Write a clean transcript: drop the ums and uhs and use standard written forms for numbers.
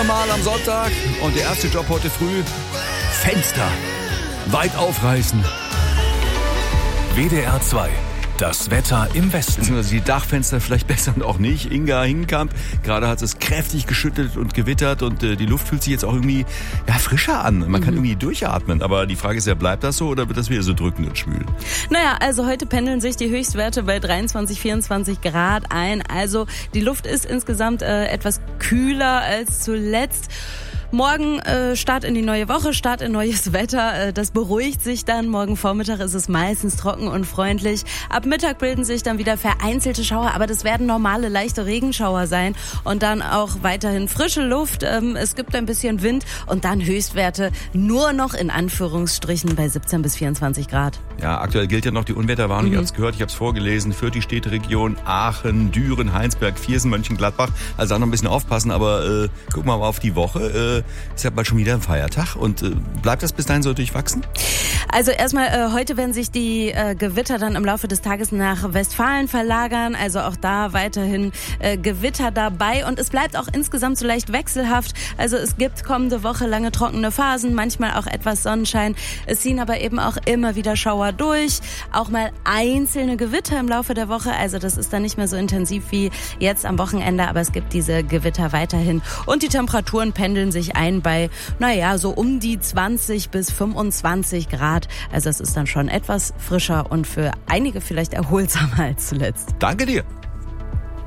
normal am Sonntag und der erste Job heute früh, Fenster weit aufreißen. WDR 2. Das Wetter im Westen. Beziehungsweise die Dachfenster vielleicht besser und auch nicht. Inga Hinkamp, gerade hat es kräftig geschüttelt und gewittert und die Luft fühlt sich jetzt auch irgendwie frischer an. Man kann irgendwie durchatmen, aber die Frage ist ja, bleibt das so oder wird das wieder so drückend und schwül? Naja, also heute pendeln sich die Höchstwerte bei 23, 24 Grad ein. Also die Luft ist insgesamt etwas kühler als zuletzt. Morgen Start in die neue Woche, Start in neues Wetter. Das beruhigt sich dann. Morgen Vormittag ist es meistens trocken und freundlich. Ab Mittag bilden sich dann wieder vereinzelte Schauer, aber das werden normale, leichte Regenschauer sein. Und dann auch weiterhin frische Luft. Es gibt ein bisschen Wind und dann Höchstwerte nur noch in Anführungsstrichen bei 17 bis 24 Grad. Ja, aktuell gilt ja noch die Unwetterwarnung. Ich habe es gehört, ich habe es vorgelesen. Für die Städteregion Aachen, Düren, Heinsberg, Viersen, Mönchengladbach. Also da noch ein bisschen aufpassen, aber gucken wir mal auf die Woche. Ist ja bald schon wieder ein Feiertag und bleibt das bis dahin so durchwachsen? Also erstmal, heute werden sich die Gewitter dann im Laufe des Tages nach Westfalen verlagern, also auch da weiterhin Gewitter dabei und es bleibt auch insgesamt so leicht wechselhaft, also es gibt kommende Woche lange trockene Phasen, manchmal auch etwas Sonnenschein, es ziehen aber eben auch immer wieder Schauer durch, auch mal einzelne Gewitter im Laufe der Woche, also das ist dann nicht mehr so intensiv wie jetzt am Wochenende, aber es gibt diese Gewitter weiterhin und die Temperaturen pendeln sich ein bei, so um die 20 bis 25 Grad. Also es ist dann schon etwas frischer und für einige vielleicht erholsamer als zuletzt. Danke dir.